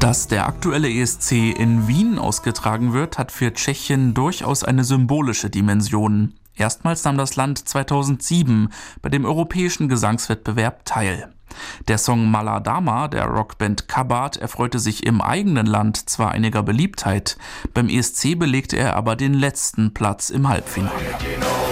Dass der aktuelle ESC in Wien ausgetragen wird, hat für Tschechien durchaus eine symbolische Dimension. Erstmals nahm das Land 2007 bei dem europäischen Gesangswettbewerb teil. Der Song Mala Dama der Rockband Kabát erfreute sich im eigenen Land zwar einiger Beliebtheit, beim ESC belegte er aber den letzten Platz im Halbfinale.